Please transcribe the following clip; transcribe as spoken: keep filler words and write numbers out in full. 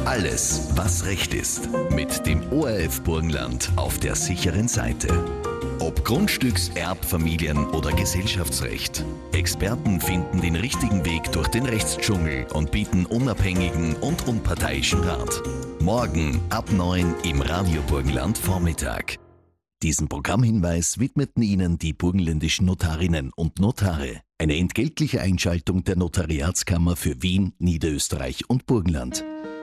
Alles, was Recht ist. Mit dem O R F Burgenland auf der sicheren Seite. Ob Grundstücks-, Erbfamilien- oder Gesellschaftsrecht. Experten finden den richtigen Weg durch den Rechtsdschungel und bieten unabhängigen und unparteiischen Rat. Morgen ab neun im Radio Burgenland Vormittag. Diesen Programmhinweis widmeten Ihnen die burgenländischen Notarinnen und Notare. Eine entgeltliche Einschaltung der Notariatskammer für Wien, Niederösterreich und Burgenland.